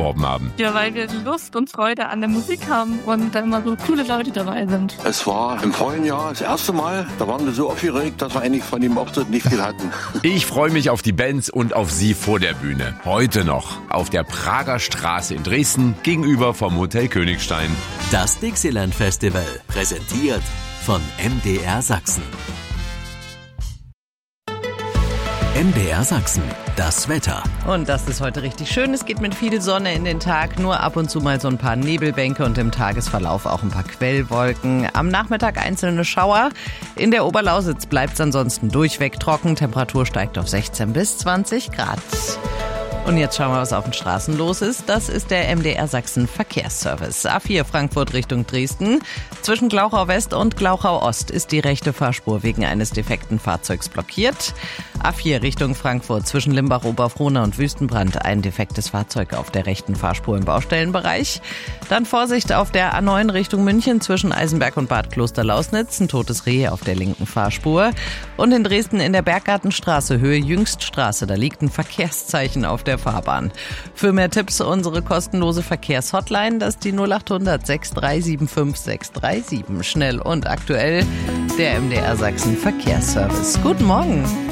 beworben haben. Ja, weil wir Lust und Freude an der Musik haben und da immer so coole Leute dabei sind. Es war im vorigen Jahr das erste Mal, da waren wir so aufgeregt, dass wir eigentlich von dem Auftritt nicht viel hatten. Ich freue mich auf die Bands und auf Sie vor der Bühne. Heute noch auf der Prager Straße in Dresden gegenüber vom Hotel Königstein. Das Dixieland Festival, präsentiert von MDR Sachsen. MDR Sachsen, das Wetter. Und das ist heute richtig schön. Es geht mit viel Sonne in den Tag, nur ab und zu mal so ein paar Nebelbänke und im Tagesverlauf auch ein paar Quellwolken. Am Nachmittag einzelne Schauer. In der Oberlausitz bleibt es ansonsten durchweg trocken. Temperatur steigt auf 16 bis 20 Grad. Und jetzt schauen wir, was auf den Straßen los ist. Das ist der MDR Sachsen Verkehrsservice. A4 Frankfurt Richtung Dresden. Zwischen Glauchau West und Glauchau Ost ist die rechte Fahrspur wegen eines defekten Fahrzeugs blockiert. A4 Richtung Frankfurt zwischen Limbach-Oberfrohna und Wüstenbrand ein defektes Fahrzeug auf der rechten Fahrspur im Baustellenbereich. Dann Vorsicht auf der A9 Richtung München zwischen Eisenberg und Bad Kloster-Lausnitz. Ein totes Reh auf der linken Fahrspur. Und in Dresden in der Berggartenstraße Höhe Jüngststraße. Da liegt ein Verkehrszeichen auf der Fahrbahn. Für mehr Tipps unsere kostenlose Verkehrshotline, das ist die 0800 6375 637. Schnell und aktuell der MDR Sachsen Verkehrsservice. Guten Morgen.